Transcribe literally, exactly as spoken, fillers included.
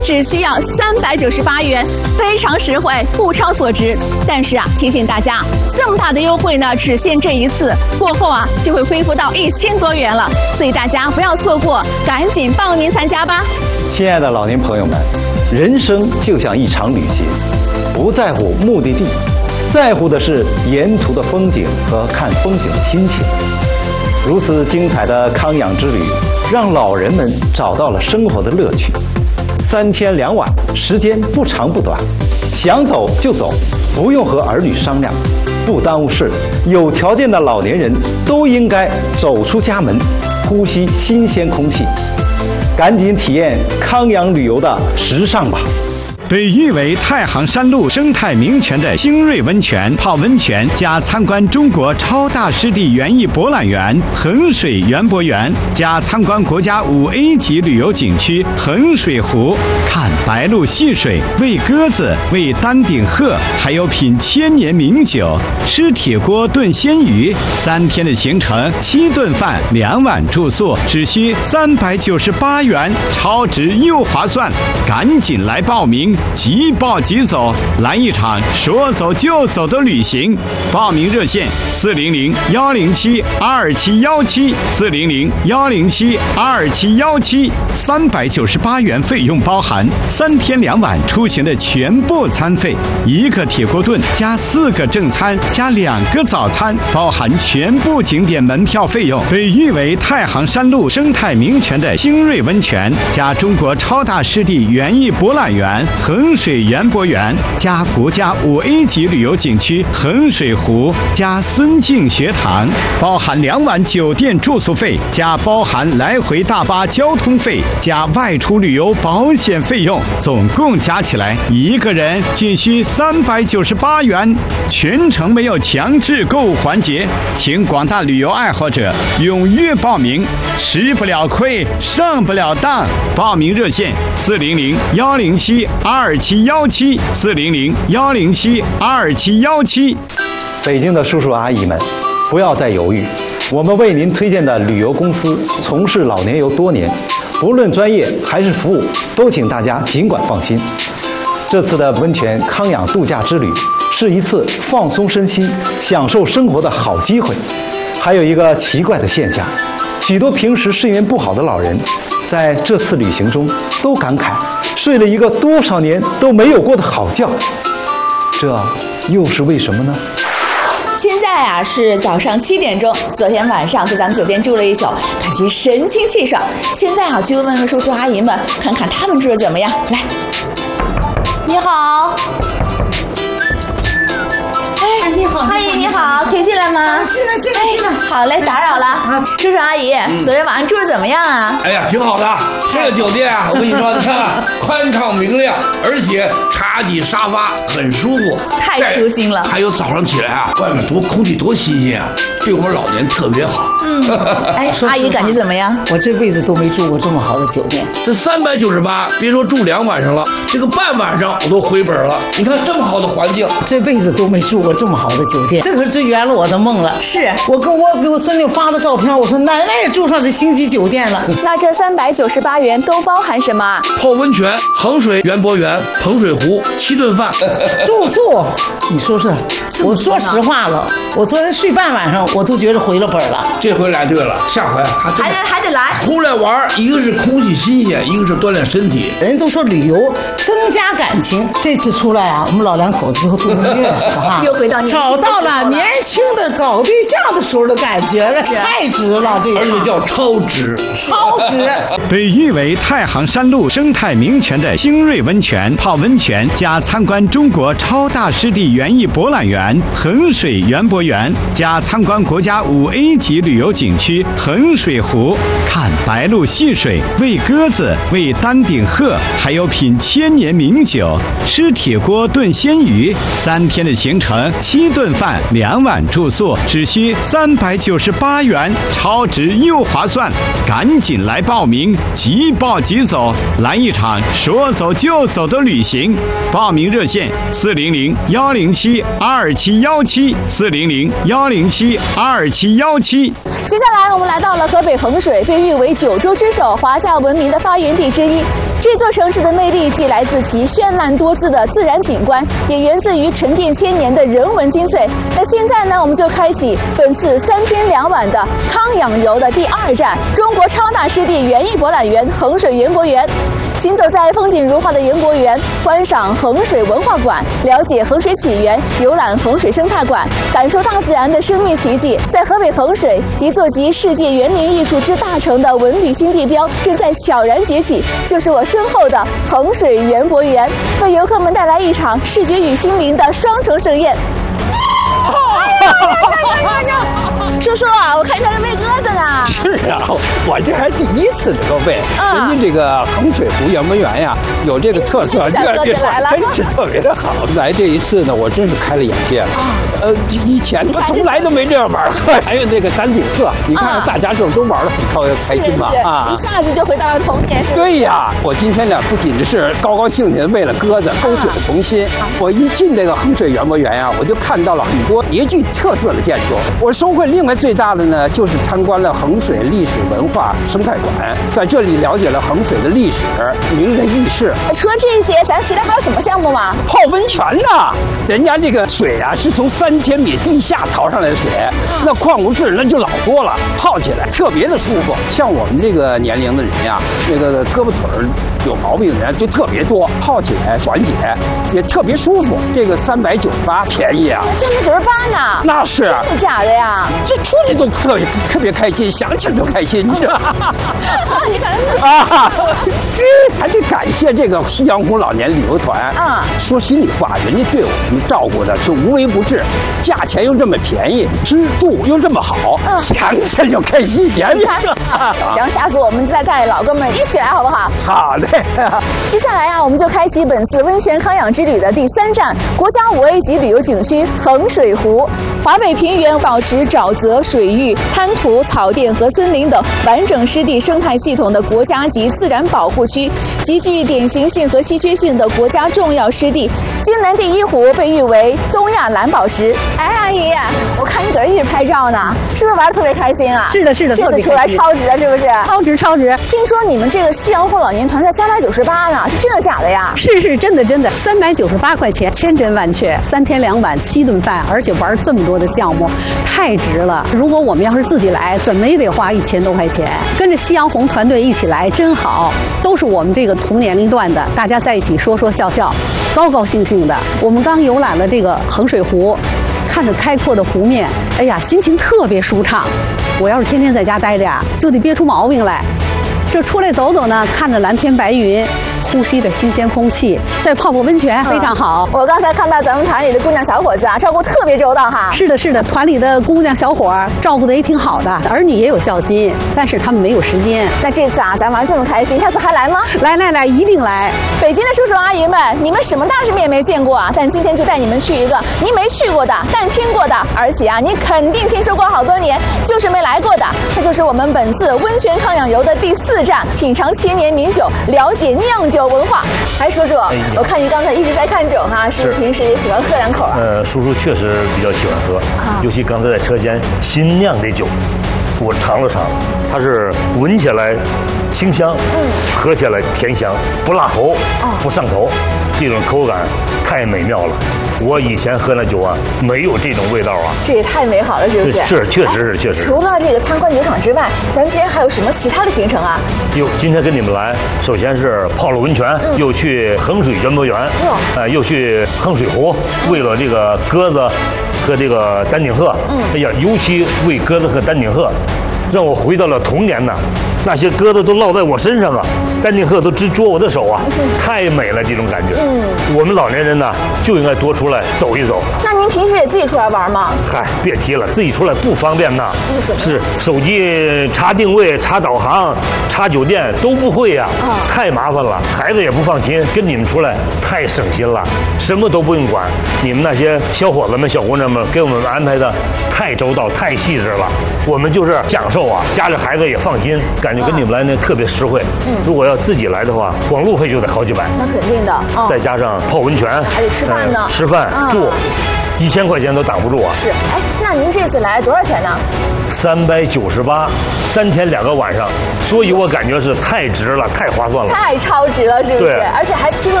只需要三百九十八元，非常实惠，物超所值。但是啊，提醒大家，这么大的优惠呢，只限这一次，过后啊就会恢复到一千多元了。所以大家不要错过，赶紧报名参加吧。 亲爱的老年朋友们，人生就像一场旅行，不在乎目的地，在乎的是沿途的风景和看风景的心情。如此精彩的康养之旅，让老人们找到了生活的乐趣。三天两晚，时间不长不短，想走就走，不用和儿女商量，不耽误事。有条件的老年人都应该走出家门，呼吸新鲜空气。赶紧体验康养旅游的时尚吧！ 被誉为太行山路生态名泉的星瑞温泉泡温泉加参观中国超大湿地园艺博览园衡水园博园加参观国家五 A 级旅游景区衡水湖，看白鹭戏水，喂鸽子，喂丹顶鹤，还有品千年名酒，吃铁锅炖鲜鱼。三天的行程，七顿饭，两晚住宿，只需三百九十八元，超值又划算，赶紧来报名！即报即走，来一场说走就走的旅行。报名热线：四零零幺零七二七幺七，四零零幺零七二七幺七。三百九十八元费用包含三天两晚出行的全部餐费，一个铁锅炖加四个正餐加两个早餐，包含全部景点门票费用。被誉为太行山路生态名泉的星瑞温泉加中国超大湿地园艺博览园衡水园博园加国家五 A 级旅游景区衡水湖加孙敬学堂，包含两晚酒店住宿费加包含来回大巴交通费加外出旅游保险费用，总共加起来一个人仅需三百九十八元，全程没有强制购物环节，请广大旅游爱好者踊跃报名，吃不了亏，上不了当。报名热线：四零零幺零七二七幺七，四零零幺零七二七幺七。 北京的叔叔阿姨们，不要再犹豫，我们为您推荐的旅游公司从事老年游多年，不论专业还是服务，都请大家尽管放心。这次的温泉康养度假之旅是一次放松身心、享受生活的好机会。还有一个奇怪的现象，许多平时睡眠不好的老人，在这次旅行中都感慨睡了一个多少年都没有过的好觉，这又是为什么呢？ 现在啊是早上七点钟，昨天晚上在咱们酒店住了一宿，感觉神清气爽。现在啊，就问问叔叔阿姨们，看看他们住的怎么样。来，你好。哎，你好，阿姨你好，可以进来吗？ 进来，进来，进来。 好嘞，打扰了。啊，叔叔阿姨，嗯、昨天晚上住的怎么样啊？ 哎呀，挺好的。这个酒店啊，我跟你说，你看看，宽敞明亮，而且茶几沙发很舒服， 太舒心了。 还有早上起来啊，外面多空气多新鲜啊，对我们老年特别好。 嗯，哎，阿姨感觉怎么样？ 我这辈子都没住过这么好的酒店。 这三百九十八，别说住两晚上了，这个半晚上我都回本了。你看这么好的环境， 这辈子都没住过这么好的酒店，这可是圆了我的梦了。 是我跟我给我孙女发的照片，我说奶奶也住上这星级酒店了。 那这三百九十八元都包含什么？ 泡温泉、衡水园博园、衡水湖、七顿饭、 住宿。你说是？我说实话了，我昨天睡半晚上，我都觉得回了本了。 这回来对了，下回还还得还得来。 出来玩，一个是空气新鲜，一个是锻炼身体。 人都说旅游增加感情，这次出来啊，我们老两口子最后度蜜月是吧？ 又回到找到了年轻的搞对象的时候的感觉了，太值了，这个而且叫超值， 超值。 被誉为太行山路生态名泉的星瑞温泉泡温泉加参观中国超大湿地园艺博览园衡水园博园加参观国家五 A 级旅游景区衡水湖，看白鹭戏水，喂鸽子，喂丹顶鹤，还有品千年名酒，吃铁锅炖鲜鱼。三天的行程，七顿饭，两晚住宿，只需三百九十八元，超值又划算，赶紧来报名，即报即走，来一场说走就走的旅行。报名热线：四零零幺零七二七幺七，四零零幺零七二七幺七。 接下来我们来到了河北衡水，被誉为九州之首、华夏文明的发源地之一。这这座城市的魅力既来自其绚烂多姿的自然景观，也源自于沉淀千年的人文精粹。那现在呢，我们就开启本次三天两晚的康养游的第二站——中国超大湿地园艺博览园衡水园博园。行走在风景如画的园博园，观赏衡水文化馆，了解衡水起源，游览衡水生态馆，感受大自然的生命奇迹。在河北衡水，一座集世界园林艺术之大成的文旅新地标正在悄然崛起，就是我身后的衡水园博园，为游客们带来一场视觉与心灵的双重盛宴。哎呀呀呀呀！叔叔啊，我看你在这喂鸽子呢。 是啊，我这还第一次能够喂。人家这个衡水湖园博园呀，有这个特色，这这真是特别的好。来这一次呢，我真是开了眼界了。呃，以前我从来都没这样玩过。还有那个丹顶鹤，你看大家这都玩得很高开心嘛啊！ 一下子就回到了童年，是吧？ 对呀，我今天呢不仅是高高兴兴的喂了鸽子，勾起了童心。我一进这个衡水园博园呀，我就看到了很多别具特色的建筑。我收获另外最大的呢，就是参观了衡水历史文化生态馆，在这里了解了衡水的历史、名人轶事。 除了这些，咱其他还有什么项目吗？ 泡温泉呐，人家这个水啊是从三千米地下淘上来的水，那矿物质那就老多了，泡起来特别的舒服。像我们这个年龄的人呀，那个胳膊腿儿有毛病的人就特别多，泡起来缓解也特别舒服。这个三百九十八便宜啊， 三百九十八呢？ 那是真的假的呀？ 这出去都特别特别开心，想起来就开心，你知道吗？ 你看啊，还得感谢这个夕阳红老年旅游团啊。说心里话，人家对我们照顾的是无微不至，价钱又这么便宜，吃住又这么好，嗯、想起来就开心。 你看，行，下次我们就再带老哥们一起来，好不好？ 好的。 接下来呀，我们就开启本次温泉康养之旅的第三站——国家五 A 级旅游景区衡水湖。华北平原保持沼泽、水域、滩涂、草甸和森林等完整湿地生态系统的国家级自然保护区，极具典型性和稀缺性的国家重要湿地。金南第一湖被誉为东亚蓝宝石。哎，阿姨，我看你搁这一直拍照呢，是不是玩得特别开心啊？ 是的，是的， 这次出来超值啊，是不是？ 超值，超值！ 听说你们这个夕阳红老年团才三百九十八呢，是真的假的呀？ 是是真的真的，三百九十八块钱，千真万确，三天两晚七顿饭，而且玩这么多的项目，太值了。如果我们要是自己来，怎么也得花一千多块钱。跟着夕阳红团队一起来，真好，都是我们这个同年龄段的，大家在一起说说笑笑，高高兴兴的。我们刚游览了这个衡水湖，看着开阔的湖面，哎呀，心情特别舒畅。我要是天天在家待着呀，就得憋出毛病来。这出来走走呢，看着蓝天白云，呼吸着新鲜空气，再泡泡温泉，非常好。 嗯、我刚才看到咱们团里的姑娘小伙子啊，照顾特别周到哈。 是的，是的，团里的姑娘小伙照顾的也挺好的，儿女也有孝心，但是他们没有时间。 那这次啊，咱玩这么开心，下次还来吗？ 来来来，一定来！ 北京的叔叔阿姨们，你们什么大世面没见过啊？但今天就带你们去一个你没去过的，但听过的，而且啊，你肯定听说过好多年，就是没来过的。那就是我们本次温泉康养游的第四站，品尝千年名酒，了解酿酒文化。哎，叔叔，哎、我看您刚才一直在看酒哈，是不是平时也喜欢喝两口啊？ 呃，叔叔确实比较喜欢喝，啊、尤其刚才在车间新酿的酒，我尝了尝，它是闻起来清香，嗯，喝起来甜香，不辣喉，哦、不上头，这种口感太美妙了。我以前喝那酒啊，没有这种味道啊。 这也太美好了，是不是？ 是，确实是，确实。 除了这个参观酒厂之外，咱今天还有什么其他的行程啊？ 哟，今天跟你们来，首先是泡了温泉，嗯、又去衡水园博园，呃，又去衡水湖，喂了这个鸽子和这个丹顶鹤。嗯，哎呀，尤其喂鸽子和丹顶鹤，让我回到了童年呐。那些鸽子都落在我身上啊，丹顶鹤都直捉我的手啊，太美了，这种感觉。嗯，我们老年人呢就应该多出来走一走。 那您平时也自己出来玩吗？ 嗨，别提了，自己出来不方便呐。是手机查定位、查导航、查酒店都不会呀、啊，哦、太麻烦了，孩子也不放心。跟你们出来太省心了，什么都不用管。你们那些小伙子们、小姑娘们给我们安排的太周到、太细致了，我们就是享受啊，家里孩子也放心。感感觉跟你们来呢特别实惠。嗯，如果要自己来的话，光路费就得好几百。 那肯定的，哦、 再加上泡温泉， 还得吃饭呢， 呃、吃饭、嗯、住，一千块钱都挡不住啊。 是，哎，那您这次来多少钱呢？ 三百九十八，三天两个晚上，所以我感觉是太值了，太划算了， 太超值了，是不是？而且还七顿